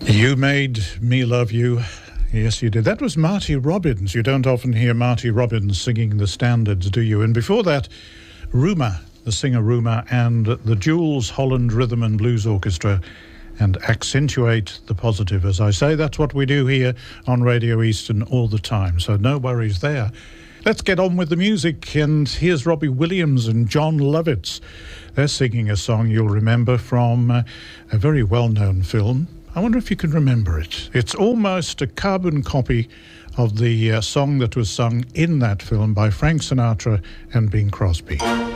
You made me love you. Yes, you did. That was Marty Robbins. You don't often hear Marty Robbins singing the standards, do you? And before that, Rumer, the singer Rumer, and the Jules Holland Rhythm and Blues Orchestra, and Accentuate the Positive. As I say, that's what we do here on Radio Eastern all the time, so no worries there. Let's get on with the music, and here's Robbie Williams and John Lovitz. They're singing a song you'll remember from a very well-known film. I wonder if you can remember it. It's almost a carbon copy of the song that was sung in that film by Frank Sinatra and Bing Crosby.